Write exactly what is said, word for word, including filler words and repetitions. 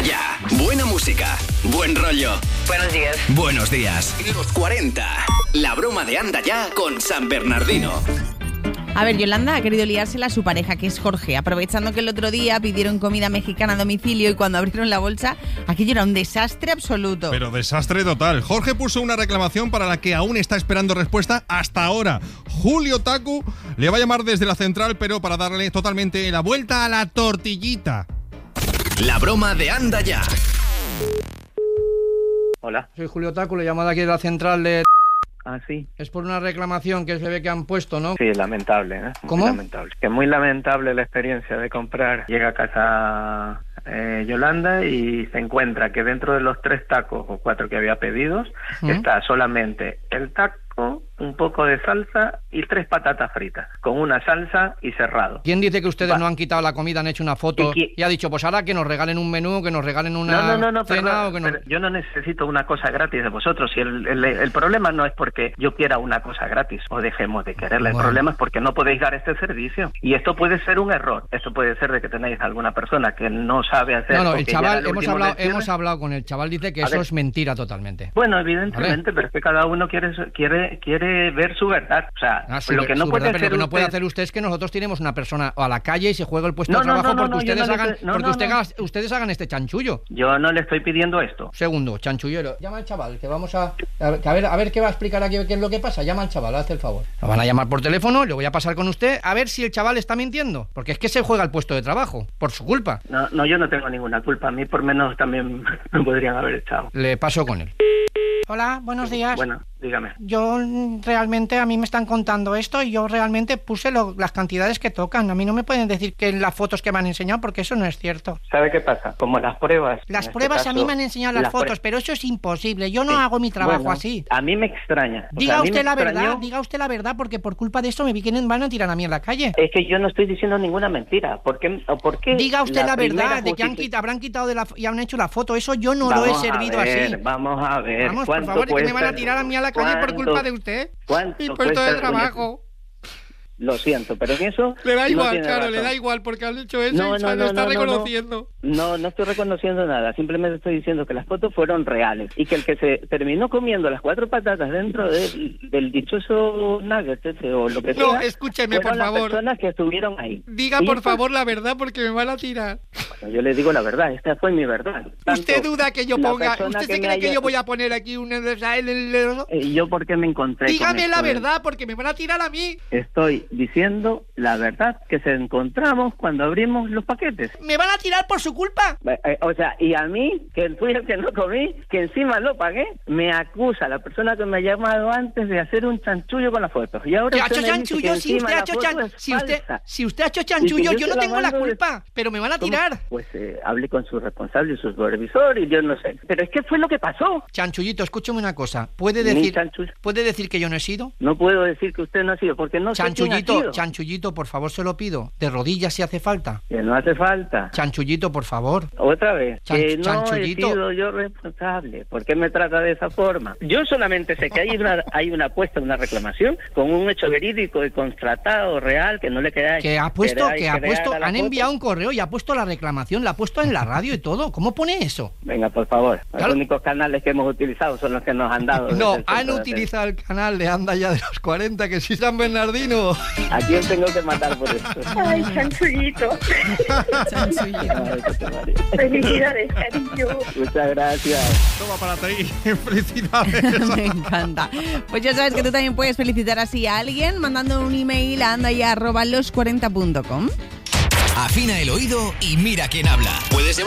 Ya. Buena música. Buen rollo. Buenos días. Buenos días. Los cuarenta. La broma de Anda Ya con San Bernardino. A ver, Yolanda ha querido liársela a su pareja, que es Jorge, aprovechando que el otro día pidieron comida mexicana a domicilio y cuando abrieron la bolsa, aquello era un desastre absoluto. Pero desastre total. Jorge puso una reclamación para la que aún está esperando respuesta hasta ahora. Julio Taku le va a llamar desde la central, pero para darle totalmente la vuelta a la tortillita. La broma de Anda Ya. Hola. Soy Julio Taku, le llamo de aquí de la central de... Ah, sí. Es por una reclamación que se ve que han puesto, ¿no? Sí, lamentable, ¿eh? ¿Cómo? Muy lamentable. Que muy lamentable la experiencia de comprar. Llega a casa eh, Yolanda y se encuentra que dentro de los tres tacos o cuatro que había pedidos ¿Mm? está solamente el taco, un poco de salsa y tres patatas fritas, con una salsa y cerrado. ¿Quién dice que ustedes Va. no han quitado la comida, han hecho una foto y, y ha dicho, pues ahora que nos regalen un menú, que nos regalen una no, no, no, no, cena perdón, o que nos... pero yo no necesito una cosa gratis de vosotros. Y el, el, el problema no es porque yo quiera una cosa gratis o dejemos de quererla. Bueno. El problema es porque no podéis dar este servicio. Y esto puede ser un error. Esto puede ser de que tenéis alguna persona que no sabe hacer... No, no, el chaval, el hemos hablado, hemos hablado con el chaval, dice que A eso ver. es mentira totalmente. Bueno, evidentemente, Vale. pero es que cada uno quiere quiere quiere ver su verdad. O sea, Ah, su- lo que no su puede verdad, pero hacer lo que no usted... puede hacer usted es que nosotros tiremos una persona a la calle y se juegue el puesto No, de no, trabajo no, no, porque no, yo ustedes no le hagan estoy- no, porque no, usted no. haga- ustedes hagan este chanchullo. Yo no le estoy pidiendo esto. Segundo, chanchullero. Llama al chaval, que vamos a... A ver, a ver, a ver qué va a explicar aquí, qué es lo que pasa. Llama al chaval, haz el favor. Lo van a llamar por teléfono, le voy a pasar con usted a ver si el chaval está mintiendo. Porque es que se juega el puesto de trabajo, por su culpa. No, no, yo no tengo ninguna culpa. A mí por menos también me podrían haber echado. Le paso con él. Hola, buenos días. Bueno, dígame. Yo mm, realmente, a mí me están contando esto y yo realmente puse lo- las cantidades que tocan. A mí no me pueden decir que en las fotos que me han enseñado, porque eso no es cierto. ¿Sabe qué pasa? Como las pruebas... Las en este pruebas a mí caso, me han enseñado las, las fotos, prue- pero eso es imposible. Yo no Sí. hago mi trabajo Bueno, así. A mí me extraña. O sea, Diga a mí usted me la extrañó- verdad, diga usted la verdad, porque por culpa de esto me vienen, van a tirar a mí en la calle. Es que yo no estoy diciendo ninguna mentira. ¿Por qué? o por qué Diga usted la, primera verdad de que han justific- quitado, habrán quitado de la, y han hecho la foto. Eso yo no lo he Vamos a servido ver, así. Vamos a ver. Vamos, por ¿cuánto favor, que me cuesta van a el- tirar a mí a la calle por cuánto- culpa de usted. ¿Cuánto Mi puesto cuesta de el trabajo. Lo siento, pero en eso... Le da no igual, tiene claro, razón. le da igual, porque han hecho eso No, y no, se lo no, está no, no, reconociendo. No, no estoy reconociendo nada. Simplemente estoy diciendo que las fotos fueron reales y que el que se terminó comiendo las cuatro patatas dentro del, del dichoso nugget ese, o lo que sea... No, escúcheme, fueron por las favor. personas que estuvieron ahí. Diga, Y por esto- favor, la verdad, porque me van a tirar. Bueno, yo le digo la verdad, esta fue mi verdad. ¿Usted Tanto duda que yo la ponga... persona ¿Usted se me cree que haya- yo voy a poner aquí un... el- el- el- Eh, ¿Yo por qué me encontré con Dígame esto? la verdad, porque me van a tirar a mí. Estoy diciendo la verdad que se encontramos cuando abrimos los paquetes. ¿Me van a tirar por su culpa? Eh, eh, O sea, y a mí, que fui el que no comí, que encima lo pagué, me acusa la persona que me ha llamado antes de hacer un chanchullo con las fotos. Y ahora ¿Que ha usted hecho me dice que chanchullo? Si encima usted ha la hecho foto chan- es si usted, falsa. si usted ha hecho Y que chanchullo, yo yo se no la tengo la mando de- culpa, pero me van a ¿Cómo? tirar. Pues eh, hablé con su responsable y su supervisor y yo no sé. Pero es que fue lo que pasó. Chanchullito, escúcheme una cosa. ¿Puede Mi decir, chanchullo. ¿puede decir que yo no he sido? No puedo decir que usted no ha sido, porque no sé quién ha Chanchullito, sido. chanchullito, por favor, se lo pido. De rodillas si hace falta. Que no hace falta. Chanchullito, por favor. Otra vez, Chan- que no he chanchullito. sido yo responsable. ¿Por qué me trata de esa forma? Yo solamente sé que hay una hay una apuesta, una reclamación con un hecho verídico y constatado, real, que no le queda... Que ha puesto, queráis que ha que le puesto, haga la han foto. enviado un correo y ha puesto la reclamación, la ha puesto en la radio y todo. ¿Cómo pone eso? Venga, por favor. Claro. Los únicos canales que hemos utilizado son los que nos han dado. No, desde el han centro de utilizado el canal de Anda Ya de los cuarenta, que sí, San Bernardino. atención. ¿A quién tengo que matar por esto? Ay, chanchullito. Chanchullito. Ay, qué te parió. Felicidades, cariño. Muchas gracias. Toma para ti. Felicidades. Me encanta. Pues ya sabes que tú también puedes felicitar así a alguien mandando un email a andaya arroba los cuarenta punto com. Afina el oído y mira quién habla. Puedes